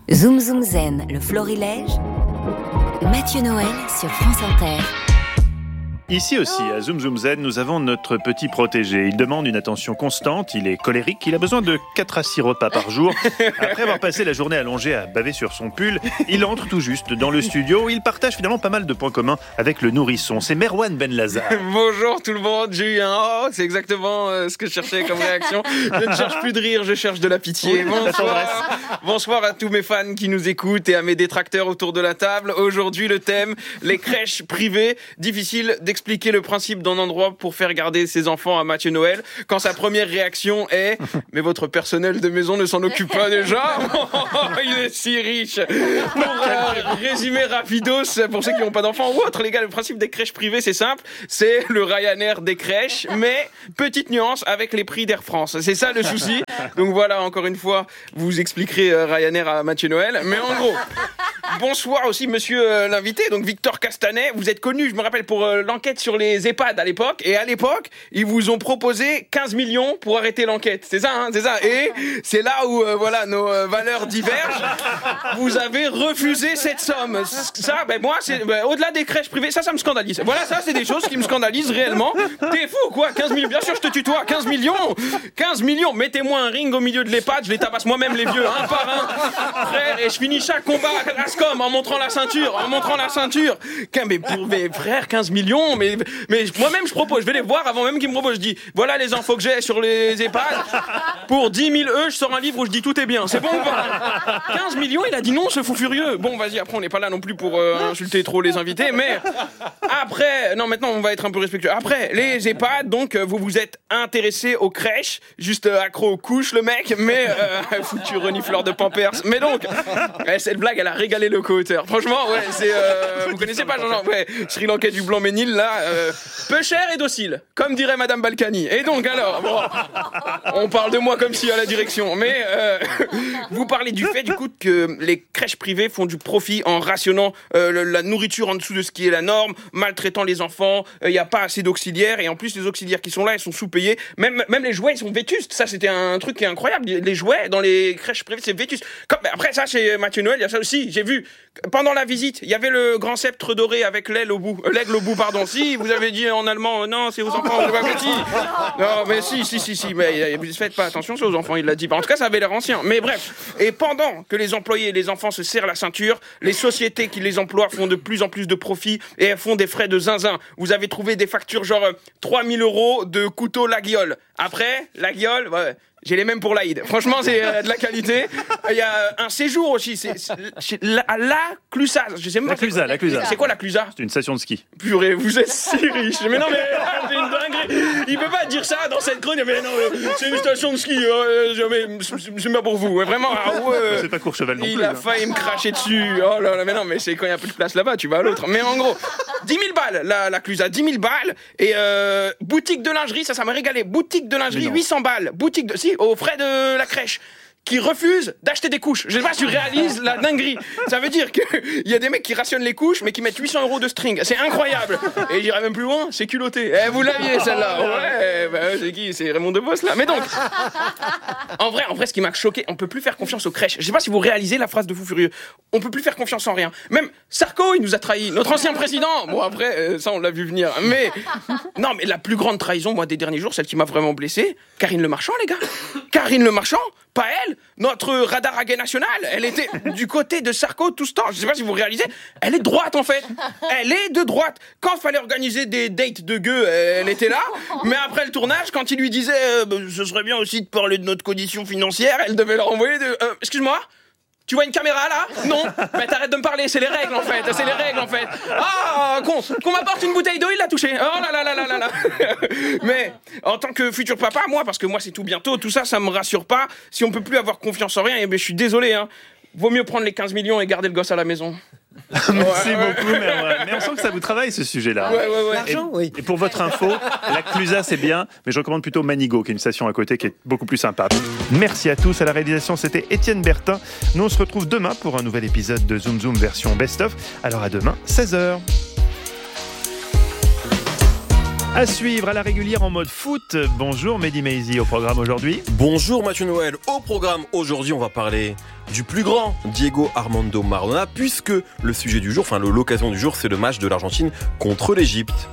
Zoom Zoom Zen, le florilège. Mathieu Noël sur France Inter. Ici aussi, à Zoom Zoom Zen, nous avons notre petit protégé. Il demande une attention constante, il est colérique, il a besoin de 4 à 6 repas par jour. Après avoir passé la journée allongée à baver sur son pull, il entre tout juste dans le studio. Il partage finalement pas mal de points communs avec le nourrisson. C'est Merwan Benlazar. Bonjour tout le monde, j'ai eu un « oh », c'est exactement ce que je cherchais comme réaction. Je ne cherche plus de rire, je cherche de la pitié. Bonsoir à tous mes fans qui nous écoutent et à mes détracteurs autour de la table. Aujourd'hui, le thème, les crèches privées. Difficile d'expliquer le principe d'un endroit pour faire garder ses enfants à Mathieu Noël quand sa première réaction est « mais votre personnel de maison ne s'en occupe pas déjà ?» Il est si riche. Pour résumer rapidos, pour ceux qui n'ont pas d'enfants ou autres, les gars, le principe des crèches privées, c'est simple, c'est le Ryanair des crèches, mais petite nuance avec les prix d'Air France. C'est ça le souci. Donc voilà, encore une fois, vous expliquerez Ryanair à Mathieu Noël. Mais en gros, bonsoir aussi monsieur l'invité, donc Victor Castanet. Vous êtes connu, je me rappelle, pour l'enquête sur les EHPAD à l'époque. Et à l'époque, ils vous ont proposé 15 millions pour arrêter l'enquête. C'est ça, hein, c'est ça. Et c'est là où nos valeurs divergent. Vous avez refusé cette somme. Ça, moi, c'est au-delà des crèches privées, ça me scandalise. Voilà, ça, c'est des choses qui me scandalisent réellement. T'es fou, quoi, 15 millions. Bien sûr, je te tutoie. 15 millions. 15 millions. Mettez-moi un ring au milieu de l'EHPAD, je les tabasse moi-même, les vieux, un par un. Frère, et je finis chaque combat à l'ASCOM en montrant la ceinture. Mais frère, 15 millions, mais moi-même, je propose. Je vais les voir avant même qu'ils me proposent. Je dis, voilà les infos que j'ai sur les EHPAD. Pour 10 000 €, je sors un livre où je dis tout est bien. C'est bon ou pas? 15 millions, il a dit non, ce fou furieux. Bon, vas-y, après, on n'est pas là non plus pour insulter trop les invités, mais après, non, maintenant, on va être un peu respectueux. Après, les EHPAD, donc, vous vous êtes intéressé aux crèches, juste accro aux couches, le mec, mais foutu renifleur de Pampers. Mais donc, cette blague, elle a régalé le co-auteur. Franchement, ouais, c'est, vous connaissez pas, genre, ouais, Sri Lankais du Blanc-Ménil, là, peu cher et docile, comme dirait Madame Balkany. Et donc, alors, bon, on parle de moi comme si à la direction, mais vous parlez du fait, du coup, que les crèches privées font du profit en rationnant la nourriture en dessous de ce qui est la norme, maltraitant les enfants, il n'y a pas assez d'auxiliaires, et en plus, les auxiliaires qui sont là, ils sont sous-payés. Même les jouets, ils sont vétustes. Ça, c'était un truc qui est incroyable. Les jouets dans les crèches privées, c'est vétuste. Après, ça, chez Mathieu Noël, il y a ça aussi. J'ai vu, pendant la visite, il y avait le grand sceptre doré avec l'aigle au bout, pardon. Si, vous avez dit en allemand, non, c'est aux enfants, c'est pas petit. Non, mais si, mais vous faites pas attention, c'est aux enfants, il l'a dit. En tout cas, ça avait l'air ancien. Mais bref. Et pendant que les employés et les enfants se serrent la ceinture, les sociétés qui les emploient font de plus en plus de profits et elles font des frais de zinzin. Vous avez trouvé des factures genre 3 000 € de couteau Laguiole. Après, Laguiole, ouais. J'ai les mêmes pour l'Aïd. Franchement, c'est de la qualité. Il y a un séjour aussi. C'est à la Clusaz. Je sais même pas. La Clusaz. C'est quoi la Clusaz? C'est une station de ski. Purée, vous êtes si riche. Mais non, mais c'est une dinguerie. Il peut pas dire ça dans cette chronique. Mais non, c'est une station de ski. C'est pas pour vous. Vraiment. C'est pas Courchevel non plus. Il a failli me cracher dessus. Oh là là, mais non, mais c'est quand il y a plus de place là-bas, tu vas à l'autre. Mais en gros, 10 000 balles, la Clusaz. 10 000 balles. Et boutique de lingerie, ça m'a régalé. Boutique de lingerie, 800 balles. Boutique de... Si, aux frais de la crèche, qui refusent d'acheter des couches. Je sais pas si tu réalises la dinguerie. Ça veut dire qu'il y a des mecs qui rationnent les couches, mais qui mettent 800 € de string. C'est incroyable. Et j'irai même plus loin, c'est culotté. Vous l'aviez, celle-là. Ouais, c'est qui? C'est Raymond Devos, là. Mais donc, en vrai, ce qui m'a choqué, on peut plus faire confiance aux crèches. Je sais pas si vous réalisez la phrase de Fou Furieux. On peut plus faire confiance en rien. Même Sarko, il nous a trahis. Notre ancien président. Bon, après, ça, on l'a vu venir. Mais, non, mais la plus grande trahison, moi, des derniers jours, celle qui m'a vraiment blessé, Karine Le Marchand, les gars. Karine Le Marchand, pas elle, notre radar à gay national, elle était du côté de Sarko tout ce temps. Je sais pas si vous réalisez, elle est de droite en fait. Elle est de droite. Quand il fallait organiser des dates de gueux, elle était là. Mais après le tournage, quand il lui disait ce serait bien aussi de parler de notre condition financière, elle devait leur envoyer excuse-moi, tu vois une caméra là? Non. Mais t'arrêtes de me parler, c'est les règles en fait. Ah, qu'on m'apporte une bouteille d'eau, il l'a touché. Oh là là. Mais en tant que futur papa, moi, parce que moi c'est tout bientôt, tout ça, ça me rassure pas. Si on peut plus avoir confiance en rien, je suis désolé, hein. Vaut mieux prendre les 15 millions et garder le gosse à la maison. Merci beaucoup, mais on sent que ça vous travaille ce sujet-là. Ouais. L'argent, oui. Et pour votre info, la Clusaz c'est bien, mais je recommande plutôt Manigo, qui est une station à côté qui est beaucoup plus sympa. Merci à tous. À la réalisation, c'était Étienne Bertin. Nous, on se retrouve demain pour un nouvel épisode de Zoom Zoom version Best of. Alors à demain, 16h. À suivre à la régulière en mode foot. Bonjour Mehdi Maizi, au programme aujourd'hui. Bonjour Mathieu Noël. Au programme aujourd'hui, on va parler du plus grand, Diego Armando Maradona, puisque le sujet du jour, l'occasion du jour, c'est le match de l'Argentine contre l'Égypte.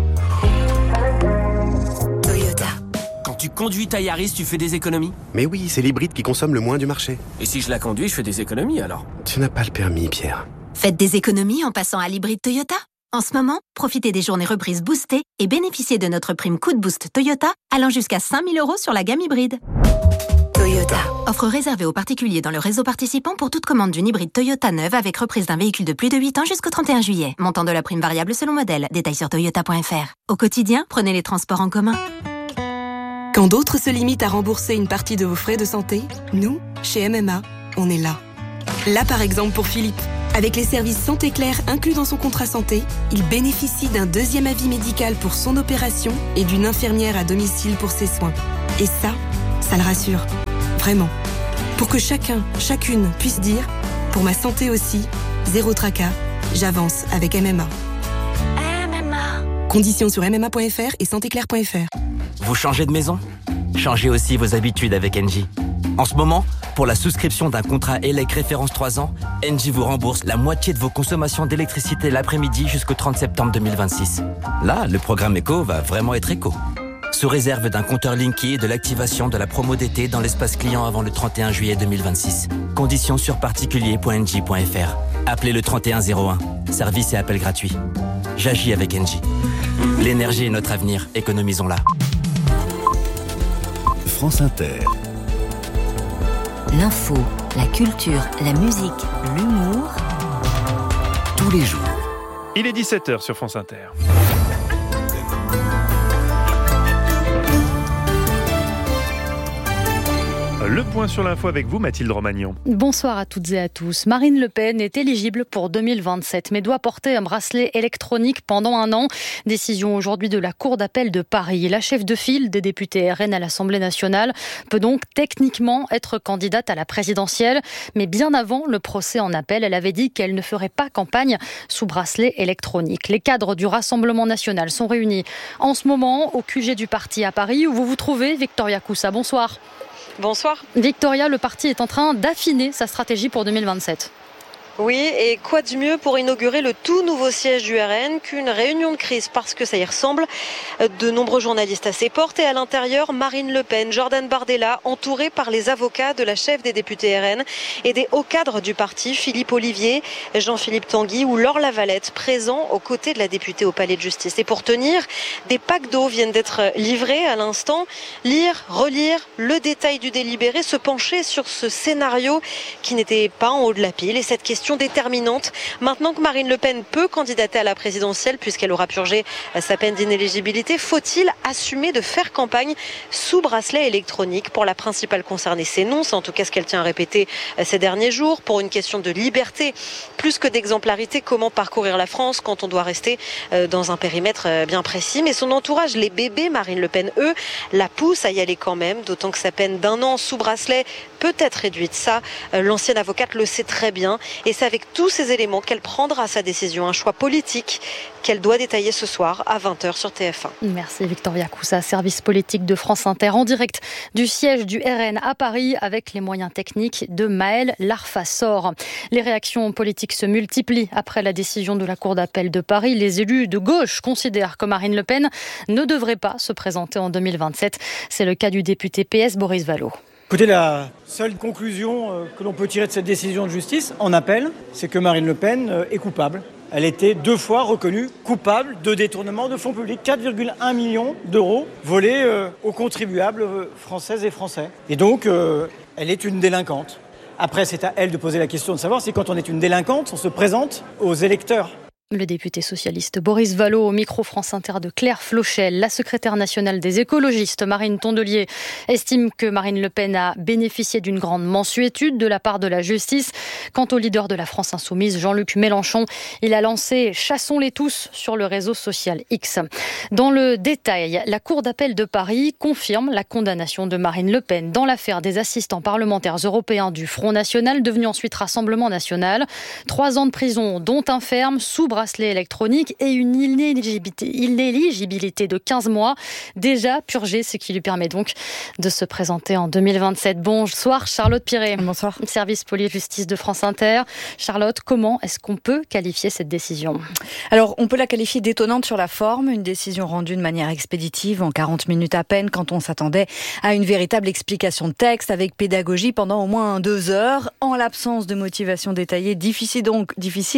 Quand tu conduis ta Yaris, tu fais des économies ? Mais oui, c'est l'hybride qui consomme le moins du marché. Et si je la conduis, je fais des économies alors ? Tu n'as pas le permis, Pierre. Faites des économies en passant à l'hybride Toyota. En ce moment, profitez des journées reprises boostées et bénéficiez de notre prime coup de boost Toyota allant jusqu'à 5 000 € sur la gamme hybride. Toyota. Offre réservée aux particuliers dans le réseau participant pour toute commande d'une hybride Toyota neuve avec reprise d'un véhicule de plus de 8 ans jusqu'au 31 juillet. Montant de la prime variable selon modèle. Détails sur toyota.fr. Au quotidien, prenez les transports en commun. Quand d'autres se limitent à rembourser une partie de vos frais de santé, nous, chez MMA, on est là. Là par exemple pour Philippe. Avec les services Santé Claire inclus dans son contrat santé, il bénéficie d'un deuxième avis médical pour son opération et d'une infirmière à domicile pour ses soins. Et ça le rassure. Vraiment. Pour que chacun, chacune puisse dire « Pour ma santé aussi, zéro tracas, j'avance avec MMA ». Conditions sur mma.fr et santéclaire.fr. Vous changez de maison ? Changez aussi vos habitudes avec Engie. En ce moment, pour la souscription d'un contrat ELEC référence 3 ans, Engie vous rembourse la moitié de vos consommations d'électricité l'après-midi jusqu'au 30 septembre 2026. Là, le programme éco va vraiment être éco. Sous réserve d'un compteur Linky et de l'activation de la promo d'été dans l'espace client avant le 31 juillet 2026. Conditions sur particulier.engie.fr. Appelez le 3101. Service et appel gratuit. J'agis avec Engie. L'énergie est notre avenir, économisons-la. France Inter. L'info, la culture, la musique, l'humour. Tous les jours. Il est 17h sur France Inter. Le point sur l'info avec vous, Mathilde Romagnon. Bonsoir à toutes et à tous. Marine Le Pen est éligible pour 2027, mais doit porter un bracelet électronique pendant 1 an. Décision aujourd'hui de la Cour d'appel de Paris. La chef de file des députés RN à l'Assemblée nationale peut donc techniquement être candidate à la présidentielle. Mais bien avant le procès en appel, elle avait dit qu'elle ne ferait pas campagne sous bracelet électronique. Les cadres du Rassemblement national sont réunis en ce moment au QG du parti à Paris, où vous vous trouvez, Victoria Coussa. Bonsoir. Bonsoir. Victoria, le parti est en train d'affiner sa stratégie pour 2027. Oui, et quoi de mieux pour inaugurer le tout nouveau siège du RN qu'une réunion de crise, parce que ça y ressemble. De nombreux journalistes à ses portes et à l'intérieur, Marine Le Pen, Jordan Bardella, entourés par les avocats de la chef des députés RN et des hauts cadres du parti, Philippe Ollivier, Jean-Philippe Tanguy ou Laure Lavalette, présents aux côtés de la députée au palais de justice. Et pour tenir, des packs d'eau viennent d'être livrés à l'instant. Lire, relire le détail du délibéré, se pencher sur ce scénario qui n'était pas en haut de la pile. Et cette question déterminante, maintenant que Marine Le Pen peut candidater à la présidentielle puisqu'elle aura purgé sa peine d'inéligibilité, faut-il assumer de faire campagne sous bracelet électronique? Pour la principale concernée, c'est non, c'est en tout cas ce qu'elle tient à répéter ces derniers jours. Pour une question de liberté, plus que d'exemplarité, comment parcourir la France quand on doit rester dans un périmètre bien précis? Mais son entourage, les bébés Marine Le Pen, eux, la poussent à y aller quand même, d'autant que sa peine d'1 an sous bracelet peut être réduite. Ça, l'ancienne avocate le sait très bien. Et c'est avec tous ces éléments qu'elle prendra sa décision, un choix politique qu'elle doit détailler ce soir à 20h sur TF1. Merci Victoria Coussa, service politique de France Inter, en direct du siège du RN à Paris avec les moyens techniques de Maël Larfassor. Les réactions politiques se multiplient après la décision de la Cour d'appel de Paris. Les élus de gauche considèrent que Marine Le Pen ne devrait pas se présenter en 2027. C'est le cas du député PS Boris Vallaud. Écoutez, la seule conclusion que l'on peut tirer de cette décision de justice en appel, c'est que Marine Le Pen est coupable. Elle était 2 fois reconnue coupable de détournement de fonds publics. 4,1 millions d'euros volés aux contribuables françaises et français. Et donc, elle est une délinquante. Après, c'est à elle de poser la question de savoir si quand on est une délinquante, on se présente aux électeurs. Le député socialiste Boris Vallaud au micro France Inter de Claire Flochel. La secrétaire nationale des écologistes, Marine Tondelier, estime que Marine Le Pen a bénéficié d'une grande mansuétude de la part de la justice. Quant au leader de la France Insoumise, Jean-Luc Mélenchon, il a lancé « Chassons-les tous » sur le réseau social X. Dans le détail, la Cour d'appel de Paris confirme la condamnation de Marine Le Pen dans l'affaire des assistants parlementaires européens du Front National, devenu ensuite Rassemblement National. 3 ans de prison, dont un ferme, sous bracelet électronique et une inéligibilité de 15 mois déjà purgée, ce qui lui permet donc de se présenter en 2027. Bonsoir Charlotte Piré. Bonsoir. Service police-justice de France Inter. Charlotte, comment est-ce qu'on peut qualifier cette décision ? Alors, on peut la qualifier d'étonnante sur la forme, une décision rendue de manière expéditive en 40 minutes à peine quand on s'attendait à une véritable explication de texte avec pédagogie pendant au moins 2 heures. En l'absence de motivation détaillée, difficile donc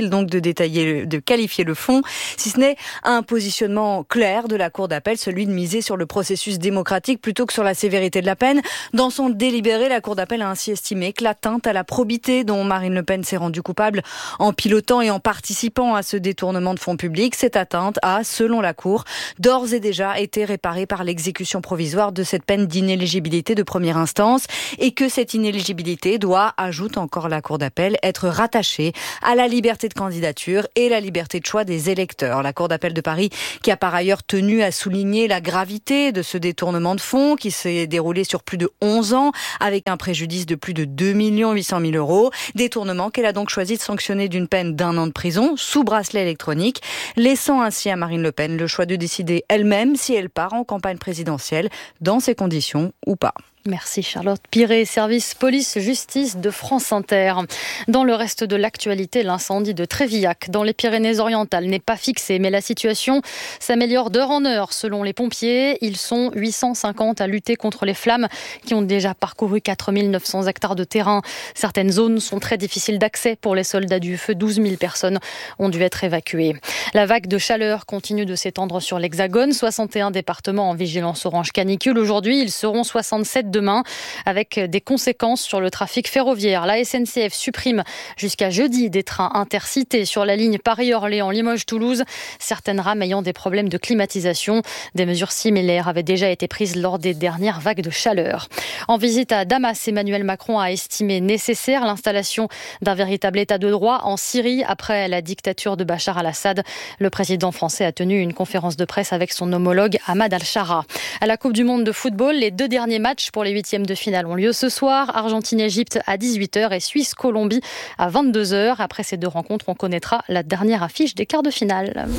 de qualifier le fond, si ce n'est un positionnement clair de la Cour d'appel, celui de miser sur le processus démocratique plutôt que sur la sévérité de la peine. Dans son délibéré, la Cour d'appel a ainsi estimé que l'atteinte à la probité dont Marine Le Pen s'est rendue coupable en pilotant et en participant à ce détournement de fonds publics, cette atteinte a, selon la Cour, d'ores et déjà été réparée par l'exécution provisoire de cette peine d'inéligibilité de première instance et que cette inéligibilité doit, ajoute encore la Cour d'appel, être rattachée à la liberté de candidature et la liberté de choix des électeurs. La Cour d'appel de Paris qui a par ailleurs tenu à souligner la gravité de ce détournement de fonds qui s'est déroulé sur plus de 11 ans avec un préjudice de plus de 2 800 000 €. Détournement qu'elle a donc choisi de sanctionner d'une peine d'1 an de prison sous bracelet électronique, laissant ainsi à Marine Le Pen le choix de décider elle-même si elle part en campagne présidentielle dans ces conditions ou pas. Merci Charlotte Piré, service police-justice de France Inter. Dans le reste de l'actualité, l'incendie de Trévillac dans les Pyrénées-Orientales n'est pas fixé, mais la situation s'améliore d'heure en heure selon les pompiers. Ils sont 850 à lutter contre les flammes qui ont déjà parcouru 4 900 hectares de terrain. Certaines zones sont très difficiles d'accès pour les soldats du feu. 12 000 personnes ont dû être évacuées. La vague de chaleur continue de s'étendre sur l'Hexagone. 61 départements en vigilance orange canicule. Aujourd'hui, ils seront 67 demain, avec des conséquences sur le trafic ferroviaire. La SNCF supprime jusqu'à jeudi des trains intercités sur la ligne Paris-Orléans, Limoges-Toulouse, certaines rames ayant des problèmes de climatisation. Des mesures similaires avaient déjà été prises lors des dernières vagues de chaleur. En visite à Damas, Emmanuel Macron a estimé nécessaire l'installation d'un véritable état de droit en Syrie après la dictature de Bachar al-Assad. Le président français a tenu une conférence de presse avec son homologue Ahmad al-Shara. À la Coupe du Monde de football, les 2 derniers matchs pour les 8e de finale ont lieu ce soir. Argentine-Égypte à 18h et Suisse-Colombie à 22h. Après ces 2 rencontres, on connaîtra la dernière affiche des quarts de finale.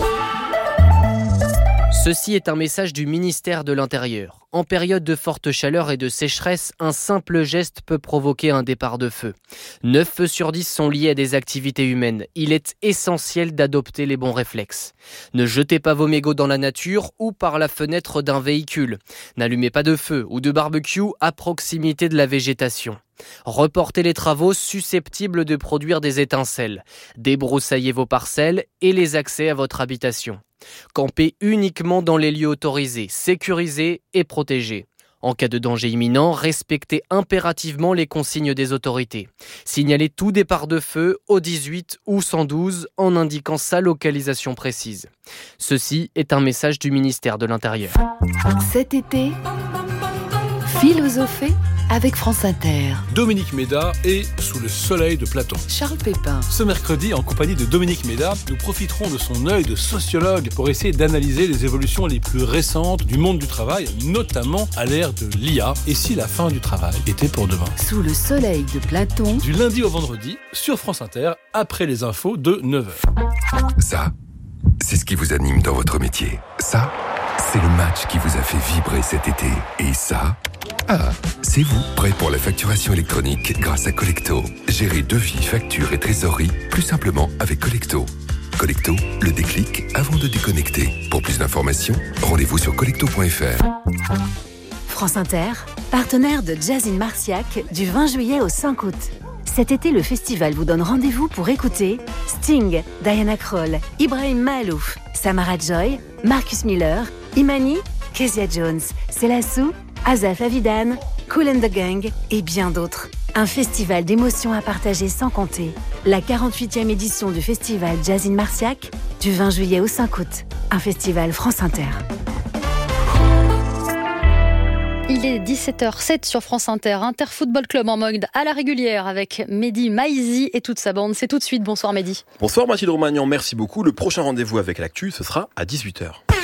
Ceci est un message du ministère de l'Intérieur. En période de forte chaleur et de sécheresse, un simple geste peut provoquer un départ de feu. 9 feux sur 10 sont liés à des activités humaines. Il est essentiel d'adopter les bons réflexes. Ne jetez pas vos mégots dans la nature ou par la fenêtre d'un véhicule. N'allumez pas de feu ou de barbecue à proximité de la végétation. Reportez les travaux susceptibles de produire des étincelles. Débroussaillez vos parcelles et les accès à votre habitation. Campez uniquement dans les lieux autorisés, sécurisés et protégés. En cas de danger imminent, respectez impérativement les consignes des autorités. Signalez tout départ de feu au 18 ou 112 en indiquant sa localisation précise. Ceci est un message du ministère de l'Intérieur. Cet été, philosophée avec France Inter. Dominique Méda est sous le soleil de Platon. Charles Pépin. Ce mercredi, en compagnie de Dominique Méda, nous profiterons de son œil de sociologue pour essayer d'analyser les évolutions les plus récentes du monde du travail, notamment à l'ère de l'IA. Et si la fin du travail était pour demain ? Sous le soleil de Platon. Du lundi au vendredi, sur France Inter, après les infos de 9h. Ça, c'est ce qui vous anime dans votre métier. Ça, c'est le match qui vous a fait vibrer cet été. Et ça... c'est vous, prêt pour la facturation électronique grâce à Collecto. Gérez devis, factures et trésorerie plus simplement avec Collecto. Collecto, le déclic avant de déconnecter. Pour plus d'informations, rendez-vous sur collecto.fr. France Inter, partenaire de Jazz in Marciac du 20 juillet au 5 août. Cet été, le festival vous donne rendez-vous pour écouter Sting, Diana Krall, Ibrahim Mahalouf, Samara Joy, Marcus Miller, Imani, Kezia Jones, Selassou, Azaf Avidan, Kool and the Gang et bien d'autres. Un festival d'émotions à partager sans compter. La 48e édition du festival Jazz in Marciac du 20 juillet au 5 août. Un festival France Inter. Il est 17h07 sur France Inter. Inter Football Club en mode à la régulière avec Mehdi Maizi et toute sa bande. C'est tout de suite. Bonsoir Mehdi. Bonsoir Mathilde Romagnan, merci beaucoup. Le prochain rendez-vous avec l'actu, ce sera à 18h.